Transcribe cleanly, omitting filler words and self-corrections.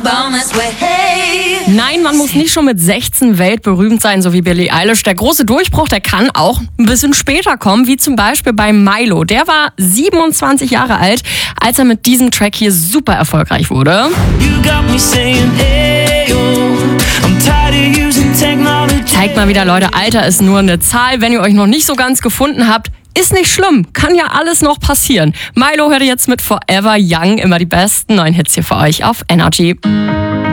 Nein, man muss nicht schon mit 16 weltberühmt sein, so wie Billie Eilish. Der große Durchbruch, der kann auch ein bisschen später kommen, wie zum Beispiel bei Milo. Der war 27 Jahre alt, als er mit diesem Track hier super erfolgreich wurde. Zeigt mal wieder, Leute, Alter ist nur eine Zahl. Wenn ihr euch noch nicht so ganz gefunden habt, ist nicht schlimm, kann ja alles noch passieren. Milo hört jetzt mit Forever Young, immer die besten neuen Hits hier für euch auf Energy.